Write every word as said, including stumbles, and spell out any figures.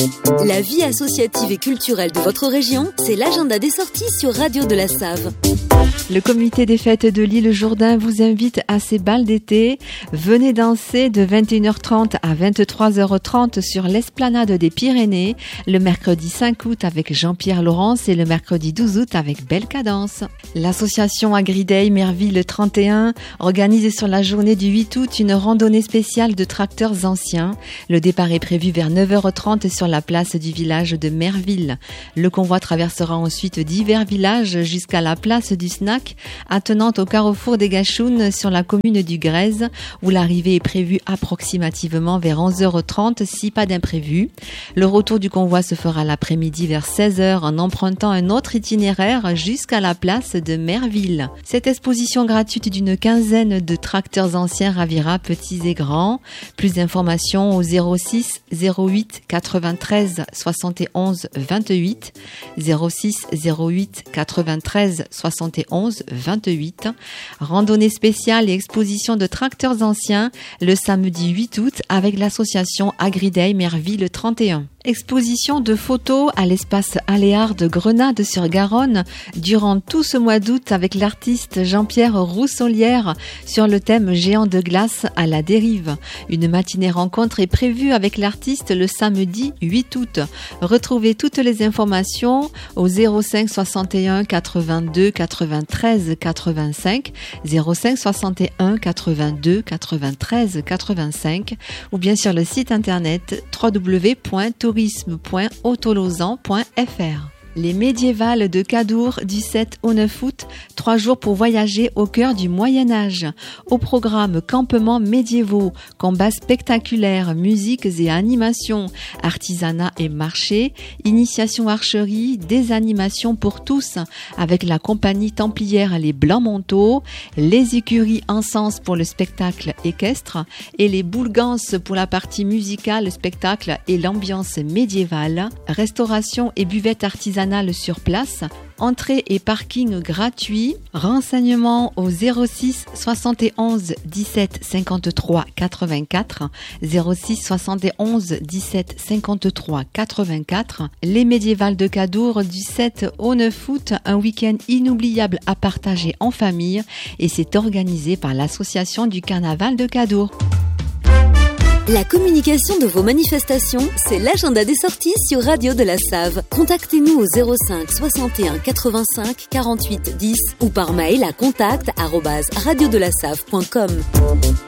La vie associative et culturelle de votre région, c'est l'agenda des sorties sur Radio de la Save. Le comité des fêtes de l'île Jourdain vous invite à ses bals d'été. Venez danser de vingt et une heures trente à vingt-trois heures trente sur l'esplanade des Pyrénées, le mercredi cinq août avec Jean-Pierre Laurence et le mercredi douze août avec Belle Cadence. L'association Agriday Merville trente et un organise sur la journée du huit août une randonnée spéciale de tracteurs anciens. Le départ est prévu vers neuf heures trente sur la place du village de Merville. Le convoi traversera ensuite divers villages jusqu'à la place du Snack, attenante au carrefour des Gachounes sur la commune du Grèze, où l'arrivée est prévue approximativement vers onze heures trente si pas d'imprévu. Le retour du convoi se fera l'après-midi vers seize heures en empruntant un autre itinéraire jusqu'à la place de Merville. Cette exposition gratuite d'une quinzaine de tracteurs anciens ravira petits et grands. Plus d'informations au zéro six zéro huit quatre-vingt-treize soixante et onze vingt-huit, zéro six zéro huit quatre-vingt-treize soixante et onze vingt-huit. Randonnée spéciale et exposition de tracteurs anciens le samedi huit août avec l'association Agriday Merville trente et un. Exposition de photos à l'espace Aléard de Grenade-sur-Garonne durant tout ce mois d'août avec l'artiste Jean-Pierre Roussolière sur le thème géant de glace à la dérive. Une matinée rencontre est prévue avec l'artiste le samedi huit août. Retrouvez toutes les informations au zéro cinq soixante et un quatre-vingt-deux quatre-vingt-treize quatre-vingt-cinq, zéro cinq soixante et un quatre-vingt-deux quatre-vingt-treize quatre-vingt-cinq ou bien sur le site internet w w w point tourisme point autolozan point f r. Les médiévales de Cadour du sept au neuf août, trois jours pour voyager au cœur du Moyen-Âge. Au programme campements médiévaux, combats spectaculaires, musiques et animations, artisanat et marché, initiation archerie, des animations pour tous avec la compagnie templière Les Blancs-Manteaux, les écuries Encens pour le spectacle équestre et les Boulgances pour la partie musicale, spectacle et l'ambiance médiévale, restauration et buvette artisanale sur place, entrée et parking gratuit. Renseignements au zéro six soixante et onze dix-sept cinquante-trois quatre-vingt-quatre, zéro six soixante et onze dix-sept cinquante-trois quatre-vingt-quatre. Les médiévales de Cadour du sept au neuf août, un week-end inoubliable à partager en famille et c'est organisé par l'association du Carnaval de Cadour. La communication de vos manifestations, c'est l'agenda des sorties sur Radio de la Save. Contactez-nous au zéro cinq soixante et un quatre-vingt-cinq quarante-huit dix ou par mail à contact arobase radio de la save point com.